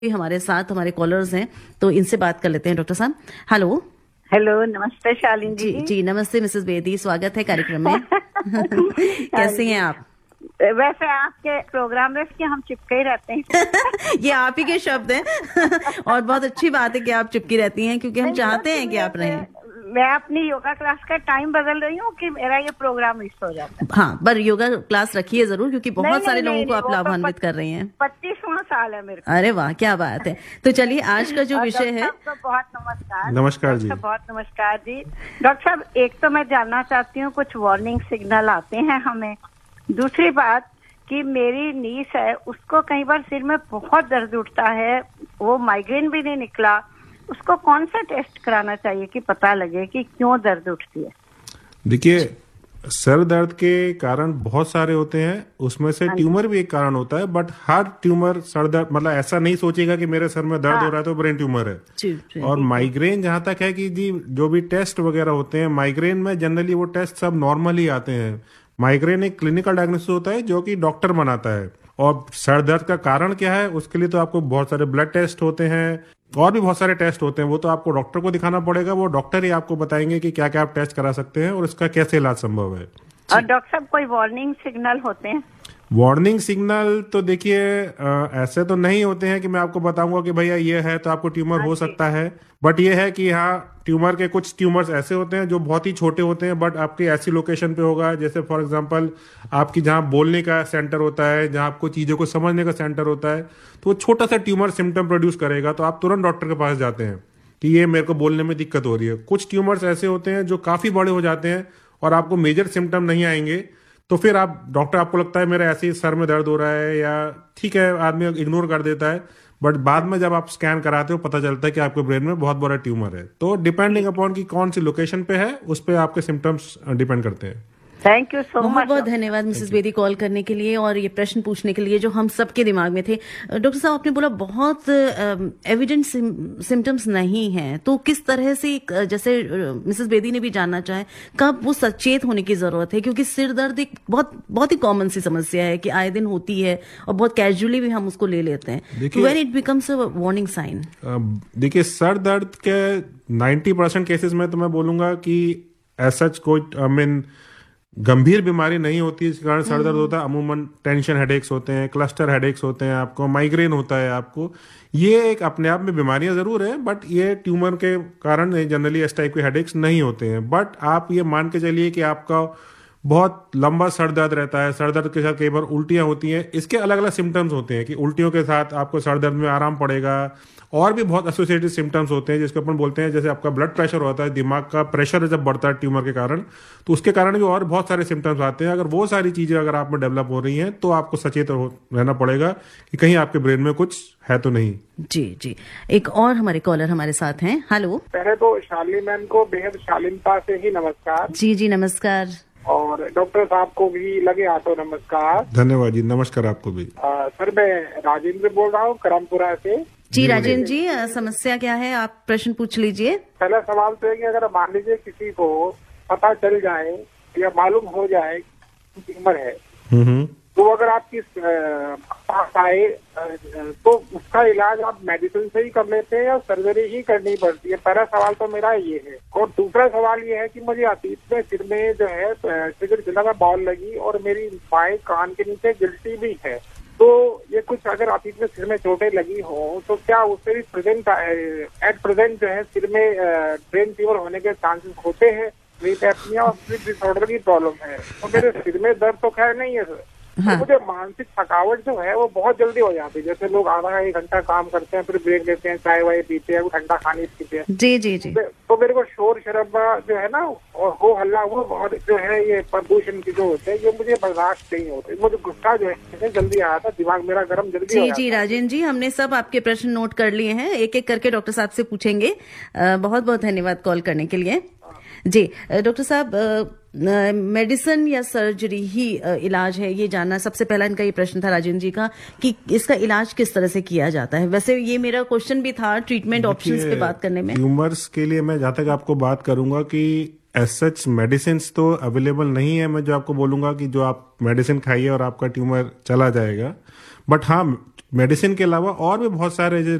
हमारे साथ हमारे कॉलर्स हैं, तो इनसे बात कर लेते हैं। डॉक्टर साहब, हेलो। हेलो, नमस्ते शालिनी जी। जी नमस्ते मिसेस बेदी, स्वागत है कार्यक्रम में। कैसे हैं आप? वैसे आपके प्रोग्राम में कि हम चिपके ही रहते हैं। ये आप ही के शब्द हैं। और बहुत अच्छी बात है कि आप चिपकी रहती हैं, क्योंकि हम चाहते हैं कि आप रहें। मैं अपनी योगा क्लास का टाइम बदल रही हूँ कि मेरा ये प्रोग्राम मिस हो जाता है। हाँ, पर योगा क्लास रखिए जरूर, क्योंकि बहुत सारे लोगों को आप लाभान्वित कर रही हैं। 25वां साल है मेरे को। अरे वाह, क्या बात है। तो चलिए आज का जो विषय है। बहुत नमस्कार। नमस्कार जी। बहुत नमस्कार जी। डॉक्टर साहब, एक तो मैं जानना चाहती हूँ, कुछ वार्निंग सिग्नल आते हैं हमें। दूसरी बात कि मेरी नीस है, उसको कई बार सिर में बहुत दर्द उठता है, वो माइग्रेन भी नहीं निकला। उसको कौन सा टेस्ट कराना चाहिए कि पता लगे कि क्यों दर्द उठती है? देखिए, सर दर्द के कारण बहुत सारे होते हैं, उसमें से ट्यूमर भी एक कारण होता है। बट हर ट्यूमर सर दर्द, मतलब ऐसा नहीं सोचेगा कि मेरे सर में दर्द हो रहा है तो ब्रेन ट्यूमर है। जी। और माइग्रेन जहां तक है कि जी जो भी टेस्ट वगैरह होते हैं माइग्रेन में, जनरली वो टेस्ट सब नॉर्मल ही आते हैं। माइग्रेन एक क्लिनिकल डायग्नोसिस होता है जो कि डॉक्टर बनाता है। और सर दर्द का कारण क्या है उसके लिए तो आपको बहुत सारे ब्लड टेस्ट होते हैं और भी बहुत सारे टेस्ट होते हैं। वो तो आपको डॉक्टर को दिखाना पड़ेगा, वो डॉक्टर ही आपको बताएंगे कि क्या क्या आप टेस्ट करा सकते हैं और इसका कैसे इलाज संभव है। और डॉक्टर साहब, कोई वार्निंग सिग्नल होते हैं? वार्निंग सिग्नल तो देखिए ऐसे तो नहीं होते हैं कि मैं आपको बताऊंगा कि भैया ये है तो आपको ट्यूमर हो सकता है। बट ये है कि हाँ, ट्यूमर के कुछ ट्यूमर्स ऐसे होते हैं जो बहुत ही छोटे होते हैं, बट आपकी ऐसी लोकेशन पे होगा, जैसे फॉर एग्जांपल आपकी जहाँ बोलने का सेंटर होता है, जहाँ आपको चीजों को समझने का सेंटर होता है, तो वो छोटा सा ट्यूमर सिम्टम प्रोड्यूस करेगा, तो आप तुरंत डॉक्टर के पास जाते हैं कि ये मेरे को बोलने में दिक्कत हो रही है। कुछ ट्यूमर्स ऐसे होते हैं जो काफी बड़े हो जाते हैं और आपको मेजर सिम्टम नहीं आएंगे, तो फिर आप डॉक्टर, आपको लगता है मेरा ऐसे ही सर में दर्द हो रहा है, या ठीक है आदमी इग्नोर कर देता है। बट बाद में जब आप स्कैन कराते हो पता चलता है कि आपके ब्रेन में बहुत बड़ा ट्यूमर है। तो डिपेंडिंग अपॉन कि कौन सी लोकेशन पे है उस पे आपके सिम्टम्स डिपेंड करते हैं। Thank you so much. बहुत बहुत धन्यवाद मिसेस बेदी कॉल करने के लिए और ये प्रश्न पूछने के लिए जो हम सबके दिमाग में थे। डॉक्टर साहब, आपने बोला बहुत एविडेंट सिम्टम्स नहीं हैं, तो किस तरह से, जैसे मिसेस बेदी ने भी जानना चाहे, कब वो सचेत होने की जरूरत है? क्योंकि सिर दर्द एक बहुत ही कॉमन सी समस्या है कि आए दिन होती है और बहुत कैजुअली भी हम उसको ले लेते हैं। When it becomes a warning sign. देखिए, सर दर्द के 90% केसेस में तो मैं बोलूंगा कि ऐसा कोई गंभीर बीमारी नहीं होती इसके कारण सर दर्द होता है। अमूमन टेंशन हेडेक्स होते हैं, क्लस्टर हेडेक्स होते हैं, आपको माइग्रेन होता है। आपको ये एक अपने आप में बीमारियां जरूर है, बट ये ट्यूमर के कारण जनरली इस टाइप के हेडेक्स नहीं होते हैं। बट आप ये मान के चलिए कि आपका बहुत लंबा सर दर्द रहता है, सर दर्द के साथ कई बार उल्टियां होती हैं। इसके अलग अलग सिम्टम्स होते हैं कि उल्टियों के साथ आपको सर दर्द में आराम पड़ेगा, और भी बहुत एसोसिएटेड सिम्टम्स होते हैं जिसको अपन बोलते हैं, जैसे आपका ब्लड प्रेशर होता है, दिमाग का प्रेशर जब बढ़ता है ट्यूमर के कारण, तो उसके कारण भी और बहुत सारे सिम्टम्स आते हैं। अगर वो सारी चीजें अगर आप में डेवलप हो रही हैं तो आपको सचेत रहना पड़ेगा कि कहीं आपके ब्रेन में कुछ है तो नहीं। जी। एक और हमारे कॉलर हमारे साथ हैं। हेलो। पहले तो शालिनी मैम को बेहद शालीनता से ही नमस्कार। जी नमस्कार। और डॉक्टर साहब को भी लगे हाथों नमस्कार। धन्यवाद जी, नमस्कार आपको भी। सर, मैं राजेंद्र बोल रहा हूँ करमपुरा से। जी राजेंद्र जी, समस्या क्या है, आप प्रश्न पूछ लीजिए। पहला सवाल तो है कि अगर मान लीजिए किसी को पता चल जाए या मालूम हो जाए ट्यूमर है, तो अगर आपकी पास आए तो उसका इलाज आप मेडिसिन से ही कर लेते हैं या सर्जरी ही करनी पड़ती है? पहला सवाल तो मेरा ये है। और दूसरा सवाल ये है कि मुझे अतीत में सिर में जो है सिगरेट जिला में बॉल लगी और मेरी बाएं कान के नीचे गिल्टी भी है, तो ये कुछ अगर अतीत में सिर में चोटें लगी हो तो क्या उससे भी एट प्रेजेंट जो है सिर में ब्रेन ट्यूमर होने के चांसेस होते हैं? स्लीप एपनिया और स्लीप डिसऑर्डर की प्रॉब्लम है। तो मेरे सिर में दर्द तो खैर नहीं है सर। हाँ। तो मुझे मानसिक थकावट जो है वो बहुत जल्दी हो जाती है। जैसे लोग आधा एक घंटा काम करते हैं, फिर ब्रेक लेते हैं, चाय वाय पीते हैं, ठंडा खाने पीते हैं। जी। तो मेरे को शोर शराबा जो है ना और हो हल्ला वो और जो है ये प्रदूषण की जो होते हैं ये मुझे बर्दाश्त नहीं होते। मुझे गुस्सा जो है जल्दी आया था, दिमाग मेरा गर्म जल्दी हो जाता है। जी राजेंद्र जी, हमने सब आपके प्रश्न नोट कर लिए हैं, एक एक करके डॉक्टर साहब से पूछेंगे। बहुत बहुत धन्यवाद कॉल करने के लिए। जी डॉक्टर साहब, मेडिसिन या सर्जरी ही इलाज है, ये जानना सबसे पहला इनका ये प्रश्न था राजेंद्र जी का कि इसका इलाज किस तरह से किया जाता है। वैसे ये मेरा क्वेश्चन भी था ट्रीटमेंट ऑप्शंस पे बात करने में। ट्यूमर्स के लिए मैं जहां तक आपको बात करूंगा कि एज सच मेडिसिन तो अवेलेबल नहीं है। मैं जो आपको बोलूंगा कि जो आप मेडिसिन खाइए और आपका ट्यूमर चला जाएगा, बट हाँ, मेडिसिन के अलावा और भी बहुत सारे